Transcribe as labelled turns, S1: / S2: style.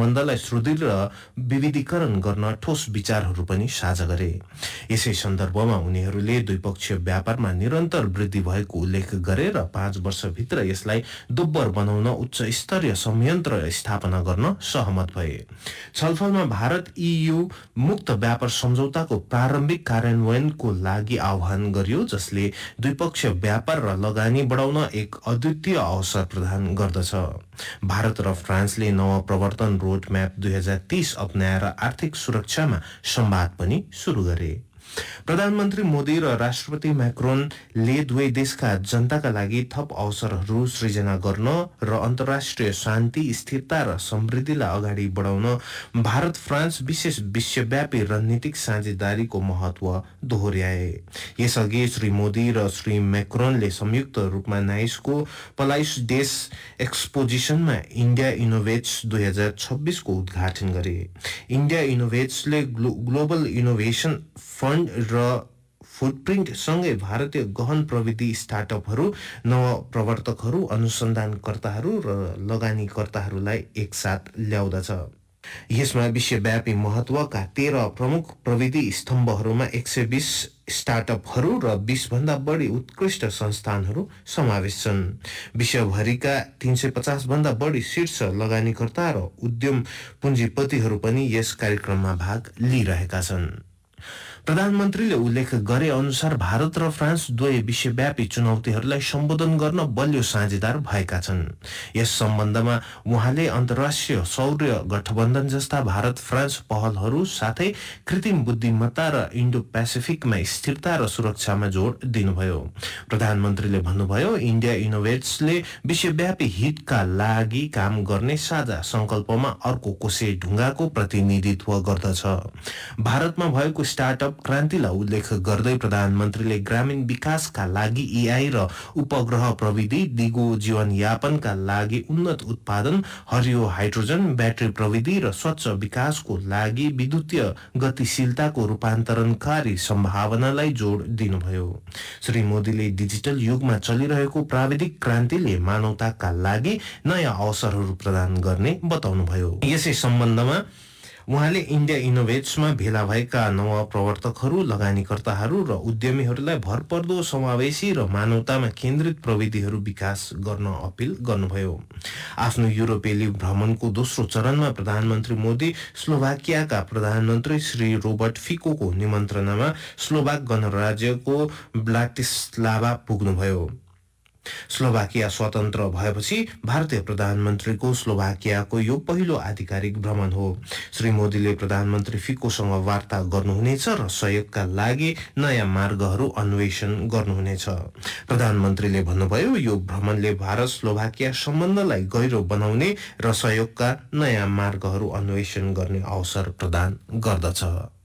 S1: सम्बन्धलाई सुदृढ र विविधीकरण गर्न ठोस विचारहरू पनि साझा गरे। यसै सन्दर्भमा उनीहरूले द्विपक्षीय व्यापारमा निरन्तर वृद्धि भएको उल्लेख गरे र 5 वर्षभित्र यसलाई दोब्बर बनाउन उच्च स्तरीय संयन्त्र स्थापना गर्न सहमत भए। छलफलमा भारत EU मुक्त व्यापार सम्झौताको प्रारम्भिक कार्यान्वयनको लागि आह्वान गर्यो, जसले द्विपक्षीय व्यापार र लगानी बढाउन एक अद्वितीय अवसर प्रदान गर्दछ। भारत र फ्रान्सले नवप्रवर्तन रोडम्याप 2030 अपनाएर आर्थिक सुरक्षामा संवाद पनि सुरु गरे। प्रधानमन्त्री मोदी र राष्ट्रपति मैक्रोनले दुवै देशका जनताका लागि थप अवसरहरू सृजना गर्न र अन्तर्राष्ट्रिय शान्ति, स्थिरता र समृद्धिलाई अगाडि बढाउन भारत फ्रान्स विशेष विश्वव्यापी रणनीतिक साझेदारीको महत्व दोहोर्याए। यसअघि श्री मोदी र श्री मैक्रोनले संयुक्त रूपमा नाइसको पलाइस डेस एक्सपोजिसनमा इन्डिया इनोभेट्स 2026 को उद्घाटन गरे। इन्डिया इनोभेट्सले ग्लोबल इनोभेसन फन्ड र फुटप्रिन्ट सँगै भारतीय गहन प्रविधि स्टार्टअपहरू, नवप्रवर्तकहरू, अनुसन्धानकर्ताहरू र लगानीकर्ताहरूलाई एकसाथ ल्याउँदछ। यसमा विश्वव्यापी महत्वका 13 प्रमुख प्रविधि स्तम्भहरूमा 120 स्टार्टअपहरू र 20 भन्दा बढी उत्कृष्ट संस्थानहरू समावेश छन्। विश्वभरिका 350 भन्दा बढी शीर्ष लगानीकर्ता र उद्यम पुँजीपतिहरू पनि यस कार्यक्रममा भाग लिइरहेका छन्। प्रधानमन्त्रीले उल्लेख गरे अनुसार भारत र फ्रान्स दुवै विश्वव्यापी चुनौतीहरूलाई सम्बोधन गर्न बलियो साझेदार भएका छन्। यस सम्बन्धमा उहाँले अन्तर्राष्ट्रिय सौर्य गठबन्धन जस्ता भारत फ्रान्स पहलहरू साथै कृत्रिम बुद्धिमत्ता र इन्डो पेसिफिकमा स्थिरता र सुरक्षामा जोड दिनुभयो। प्रधानमन्त्रीले भन्नुभयो, इन्डिया इनोभेट्सले विश्वव्यापी हितका लागि काम गर्ने साझा संकल्पमा अर्को कोसे ढुङ्गाको प्रतिनिधित्व गर्दछ। भारतमा भएको स्टार्टअप क्रान्तिलाई उल्लेख गर्दै प्रधानमन्त्रीले ग्रामीण विकासका लागि AI र उपग्रह प्रविधि, दिगो जीवनयापनका लागि उन्नत उत्पादन, हरियो हाइड्रोजन, ब्याट्री प्रविधि र स्वच्छ विकासको लागि विद्युतीय गतिशीलताको रूपान्तरणकारी सम्भावनालाई जोड दिनुभयो। श्री मोदीले डिजिटल युगमा चलिरहेको प्राविधिक क्रान्तिले मानवताका लागि नयाँ अवसरहरू प्रदान गर्ने बताउनुभयो। यसै सम्बन्धमा उहाँले इन्डिया इनोभेट्समा भेला भएका नवप्रवर्तकहरू, लगानीकर्ताहरू र उद्यमीहरूलाई भरपर्दो, समावेशी र मानवतामा केन्द्रित प्रविधिहरू विकास गर्न अपील गर्नुभयो। आफ्नो युरोपेली भ्रमणको दोस्रो चरणमा प्रधानमन्त्री मोदी स्लोभाकियाका प्रधानमन्त्री श्री रोबर्ट फिकोको निमन्त्रणामा स्लोभाक गणराज्यको ब्राटिस्लाभा पुग्नुभयो। स्लोभाकिया स्वतन्त्र भएपछि भारतीय प्रधानमन्त्रीको स्लोभाकियाको यो पहिलो आधिकारिक भ्रमण हो। श्री मोदीले प्रधानमन्त्री फिकोसँग वार्ता गर्नुहुनेछ र सहयोगका लागि नयाँ मार्गहरू अन्वेषण गर्नुहुनेछ। प्रधानमन्त्रीले भन्नुभयो, यो भ्रमणले भारत स्लोभाकिया सम्बन्धलाई गहिरो बनाउने र सहयोगका नयाँ मार्गहरू अन्वेषण गर्ने अवसर प्रदान गर्दछ।